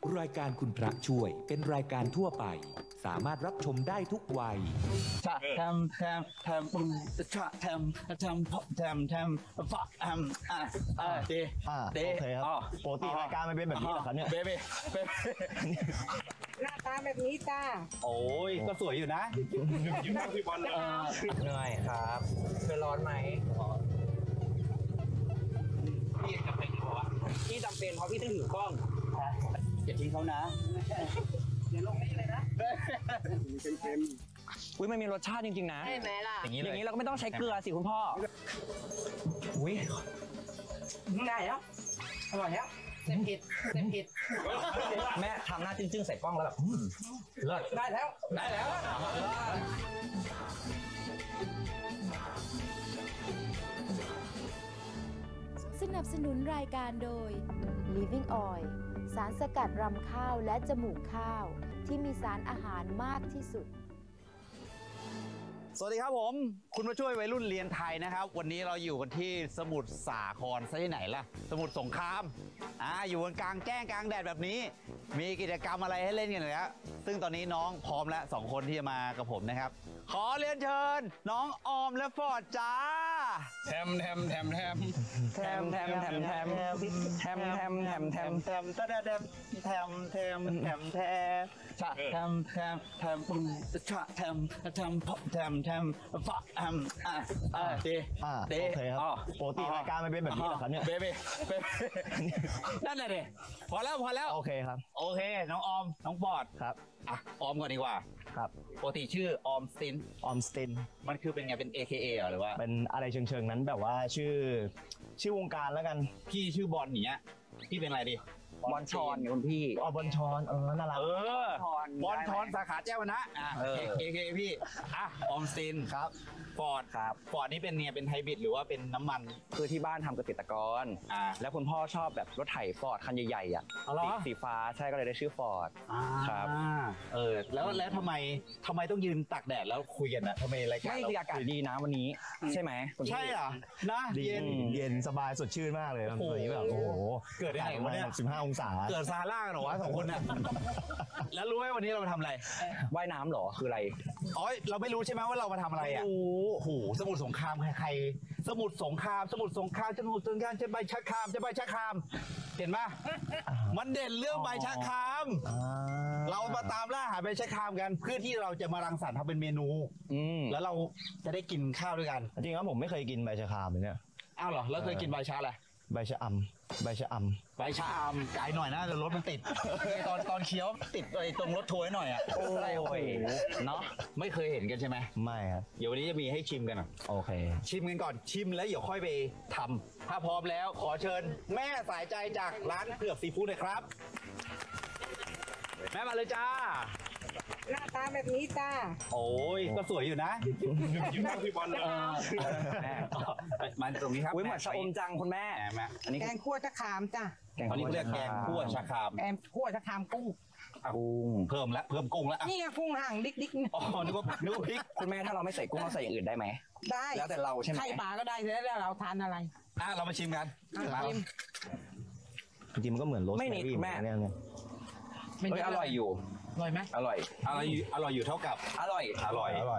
รายการคุณพระช่วยเป็นรายการทั่วไปสามารถรับชมได้ทุกวัยโอเคครับปกติรายการมันเป็นแบบนี้เหรอครับเนี่ยเบเบ้หน้าตาแบบนี้จ้าโอ้ยก็สวยอยู่นะยิ้มมากพี่บอลเลยเหนื่อยครับเป็นร้อนไหมพี่จำเป็นเพราะว่าพี่จำเป็นเพราะพี่ต้องถือกล้องอย่าทิ้งเขานะเดี๋ยวลงนี่เลยนะเค็มๆอุ้ยมันมีรสชาติจริงๆนะใช่ไหมล่ะอย่างนี้เราก็ไม่ต้องใช้เกลือสิคุณพ่ออุ้ยได้แล้วอร่อยแล้วเต็มผิดแม่ทำหน้าจึ้งๆใส่กล้องแล้วแบบเลิศได้แล้วสนับสนุนรายการโดย Living Oil สารสกัดรำข้าวและจมูกข้าว ที่มีสารอาหารมากที่สุดสวัสดีครับผมคุณมาช่วยวัยรุ่นเรียนไทยนะครับวันนี้เราอยู่กันที่สมุทรสาครซะที่ไหนล่ะสมุทรสงครามอยู่กลางแจ้งกลางแดดแบบนี้มีกิจกรรมอะไรให้เล่นกันเลยครับซึ่งตอนนี้น้องพร้อมแล้ว2คนที่จะมากับผมนะครับขอเรียนเชิญน้องออมและฟอร์ดจ้าแทมตะแดมโอเคครับปกติรายการมันเป็นแบบนี้เหรอครับเนี่ยเบเบ้นั่นแหละดิพอแล้วโอเคครับโอเคน้องออมน้องฟอร์ดครับออมก่อนดีกว่าครับปกติชื่อออมสตินมันคือเป็นไงเป็น AKA หรือว่าเป็นอะไรเชิงนั้นแบบว่าชื่อวงการแล้วกันพี่ชื่อบอลอย่างเงี้ยพี่เป็นอะไรดีบอลชอนคุณพี่บอลชอนน่ารักบอลชอนสาขาแจ้วนะAKA พี่ออมสตินครับฟอร์ดนี่เป็นเนี่ยเป็นไฮบริดหรือว่าเป็นน้ำมันคือที่บ้านทำเกษตรกรแล้วคุณพ่อชอบแบบรถไถฟอร์ดคันใหญ่ๆอ่ะสีฟ้าใช่ก็เลยได้ชื่อฟอร์ดครับแล้วทำไมต้องยืนตากแดดแล้วคุยกันนะทำไมรายการไม่คืออากาศดีนะวันนี้ใช่ไหมใช่เหรอนะเย็นสบายสดชื่นมากเลยตอนนี้แบบโอ้โหเกิดอะไรวะเนี่ย 15 องศาเกิดซาร่าเหรอวะ2คนน่ะแล้วรู้ไหมวันนี้เรามาทำอะไรว่ายน้ำเหรอคืออะไรเราไม่รู้ใช่ไหมว่าเรามาทำอะไรอ่ะโอ้โหสมุทรสงครามใครสมุทรสงครามจะใบชะครามเห็นปะมันเด่นเรื่องใบชะครามเรามาตามล่าหาใบชะครามกันเพื่อที่เราจะมารังสรรค์ทำเป็นเมนูแล้วเราจะได้กินข้าวด้วยกันจริงๆผมไม่เคยกินใบชะครามเลยเนี่ยอ้าวเหรอแล้วเคยกินใบชะอะไรใบชะอำไกายหน่อยนะเดี๋ยวรถมันติดตอนเคี้ยวติดตรงรถทัวร์หน่อยอ่ะโอ้ยเนาะไม่เคยเห็นกันใช่ไหมไม่ครับเดี๋ยววันนี้จะมีให้ชิมกันโอเคชิมกันก่อนชิมแล้วเดี๋ยวค่อยไปทำถ้าพร้อมแล้วขอเชิญแม่สายใจจากร้านเผือกซีฟู้ดเลยครับแม่มาเลยจ้าหน้าตาแบบนี้จ้าโอ้ยก็สวยอยู่นะยิ้มมากพี่บอลเลยมาตรงนี้ครับอุ้ยเหมือนชะอมจังคุณแม่อันนี้แกงคั่วชะครามจ้าอันนี้เรียกแกงคั่วชะครามแกงคั่วชะครามกุ้งเพิ่มกุ้งแล้วนี่ไงกุ้งห่างดิ๊กนึกว่าพริกคุณแม่ถ้าเราไม่ใส่กุ้งเราใส่อย่างอื่นได้ไหมได้แล้วแต่เราใช่ไหมไข่ปลาก็ได้แล้วเราทานอะไรเรามาชิมกันจริงๆมันก็เหมือนโรสแมรี่แม่เนี่ยอร่อยอยู่อร่อยไหมอร่อยอยู่เท่ากับอร่อย